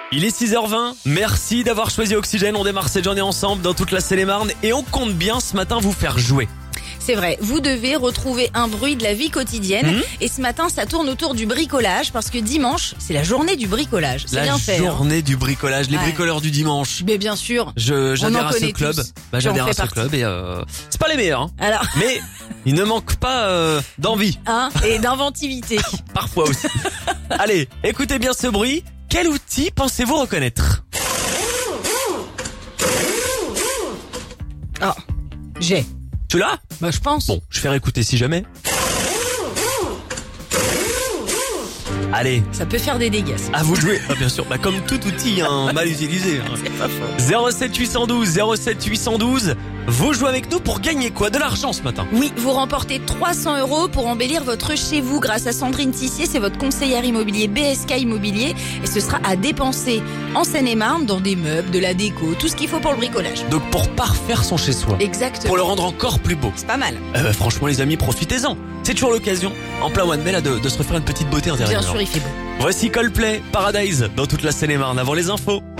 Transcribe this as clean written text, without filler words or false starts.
Il est 6h20, merci d'avoir choisi Oxygène, on démarre cette journée ensemble dans toute la Seine-et-Marne et on compte bien ce matin vous faire jouer. C'est vrai, vous devez retrouver un bruit de la vie quotidienne et ce matin ça tourne autour du bricolage parce que dimanche c'est la journée du bricolage. C'est bien fait. La journée du bricolage, les Ouais. bricoleurs du dimanche. Mais bien sûr. J'adhère en à ce connaît club. tous. J'adhère J'en à fais ce partie. club et c'est pas les meilleurs, hein. Alors, Mais il ne manque pas d'envie, et d'inventivité. parfois aussi. Allez, écoutez bien ce bruit. Quel outil pensez-vous reconnaître? Ah, j'ai. Tu l'as? Bah je pense. Bon, je vais réécouter si jamais. Allez, Ça peut faire des dégâts. ça. à vous de jouer. Ah, bien sûr, bah, comme tout outil mal utilisé. Hein. C'est pas faux. 07 812, vous jouez avec nous pour gagner quoi? De l'argent ce matin. Oui, vous remportez 300 € pour embellir votre chez vous grâce à Sandrine Tissier, c'est votre conseillère immobilier BSK Immobilier et ce sera à dépenser en Seine-et-Marne dans des meubles, de la déco, tout ce qu'il faut pour le bricolage. Donc pour parfaire son chez-soi, Exactement. pour le rendre encore plus beau. C'est pas mal. Franchement les amis, profitez-en. C'est toujours l'occasion, en plein mois de mai, là, de se refaire une petite beauté intérieure. Bien sûr, il fait beau. Voici Coldplay, Paradise, dans toute la Seine-et-Marne, avant les infos.